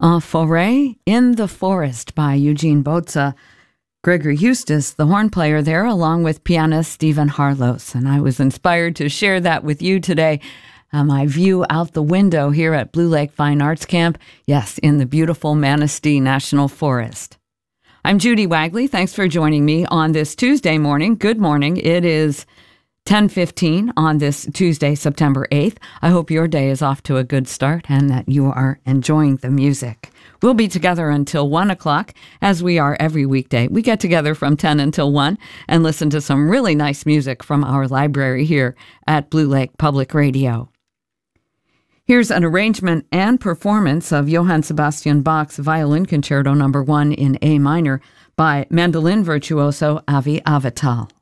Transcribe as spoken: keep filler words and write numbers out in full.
En Forêt, In the Forest by Eugene Bozza. Gregory Eustace, the horn player there, along with pianist Stephen Harlos. And I was inspired to share that with you today. Uh, my view out the window here at Blue Lake Fine Arts Camp, yes, in the beautiful Manistee National Forest. I'm Judy Wagley. Thanks for joining me on this Tuesday morning. Good morning. It is ten fifteen on this Tuesday, September eighth. I hope your day is off to a good start and that you are enjoying the music. We'll be together until one o'clock, as we are every weekday. We get together from ten until one and listen to some really nice music from our library here at Blue Lake Public Radio. Here's an arrangement and performance of Johann Sebastian Bach's Violin Concerto Number one in A minor by mandolin virtuoso Avi Avital.